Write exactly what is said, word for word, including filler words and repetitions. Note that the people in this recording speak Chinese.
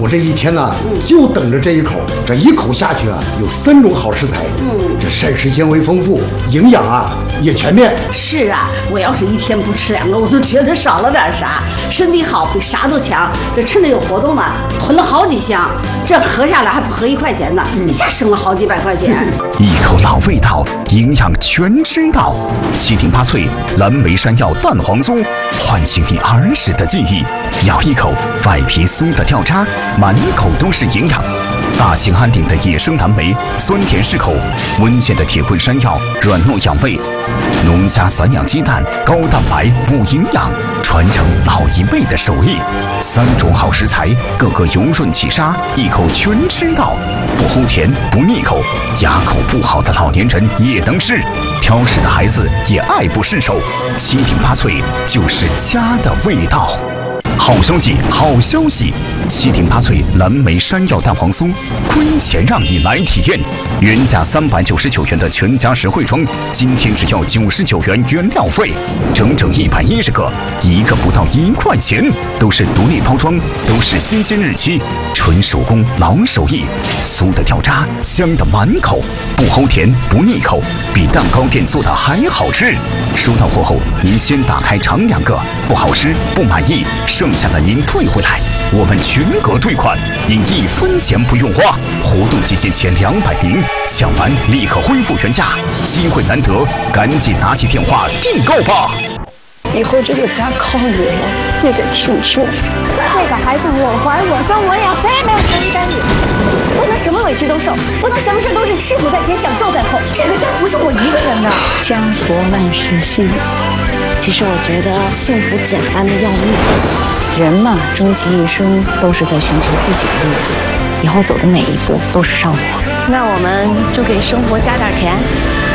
我这一天呢、啊，就等着这一口，这一口下去啊，有三种好食材，嗯，这膳食纤维丰富，营养啊也全面。 是啊，我要是一天不吃两个，我就觉得少了点啥，身体好比啥都强。这趁着有活动呢，囤了好几箱，这合下来还不合一块钱呢，一下省了好几百块钱。 一口老味道，营养全知道。七顶八脆蓝莓山药蛋黄酥，唤醒你儿时的记忆。咬一口，外皮酥的掉渣，满口都是营养。大兴安岭的野生蓝莓，酸甜适口；温县的铁棍山药，软糯养胃；农家散养鸡蛋，高蛋白补营养，传承老一辈的手艺。三种好食材，个个油润起沙，一口全吃到，不齁甜不腻口，牙口不好的老年人也能吃，挑食的孩子也爱不释手。七顶八脆就是家的味道。好消息，好消息！七顶八脆蓝莓山药蛋黄酥，亏钱让你来体验。原价三百九十九元的全家实惠装，今天只要九十九元原料费，整整一百一十个，一个不到一块钱，都是独立包装，都是新鲜日期，纯手工老手艺，酥的掉渣，香的满口，不齁甜不腻口，比蛋糕店做的还好吃。收到货后，您先打开尝两个，不好吃不满意，剩下的您退回来，我们全额退款，您一分钱不用花。活动期间前两百名，抢完立刻恢复原价，机会难得，赶紧拿起电话订购吧。 以后这个家靠你了，你得挺住。 这个孩子我怀我生我养，谁也没有分担你。不能什么委屈都受，不能什么事都是吃苦在前，享受在后。这个家不是我一个人的。 家国万事兴。 其实我觉得幸福简单的要命。人嘛，终其一生都是在寻求自己的路，以后走的每一步都是上坡。 那我们就给生活加点甜。